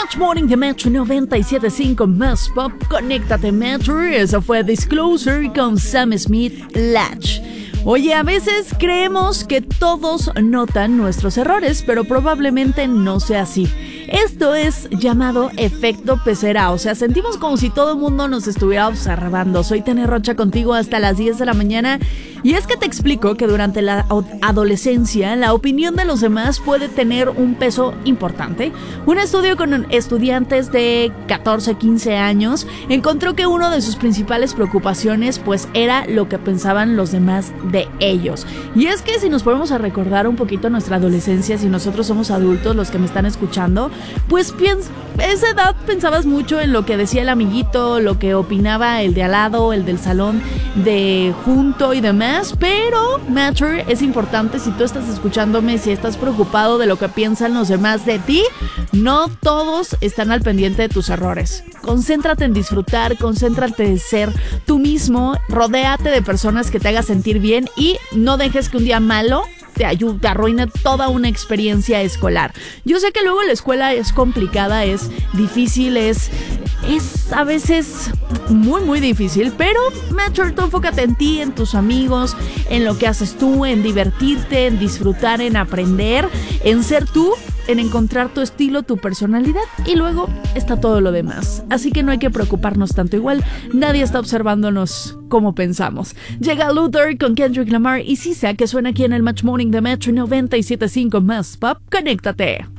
Match Morning de Metro 97.5 Más Pop. Conéctate, Metro. Eso fue Disclosure con Sam Smith, Latch. Oye, a veces creemos que todos notan nuestros errores, pero probablemente no sea así. Esto es llamado efecto pecera, o sea, sentimos como si todo el mundo nos estuviera observando. Soy Tene Rocha contigo hasta las 10 de la mañana y es que te explico que durante la adolescencia la opinión de los demás puede tener un peso importante. Un estudio con estudiantes de 14, 15 años encontró que una de sus principales preocupaciones pues era lo que pensaban los demás de ellos. Y es que si nos ponemos a recordar un poquito nuestra adolescencia, si nosotros somos adultos, los que me están escuchando, pues esa edad pensabas mucho en lo que decía el amiguito, lo que opinaba el de al lado, el del salón de junto y demás, pero Matter, es importante, si tú estás escuchándome, si estás preocupado de lo que piensan los demás de ti, no todos están al pendiente de tus errores. Concéntrate en disfrutar, concéntrate en ser tú mismo, rodéate de personas que te hagan sentir bien y no dejes que un día malo te arruina toda una experiencia escolar. Yo sé que luego la escuela es complicada, es difícil, es a veces muy muy difícil, pero tú enfócate en ti, en tus amigos, en lo que haces tú, en divertirte, en disfrutar, en aprender, en ser tú, en encontrar tu estilo, tu personalidad y luego está todo lo demás. Así que no hay que preocuparnos tanto, igual nadie está observándonos como pensamos. Llega Luther con Kendrick Lamar y Sisa, que suena aquí en el Match Morning de Metro 97.5 Más Pop. Conéctate.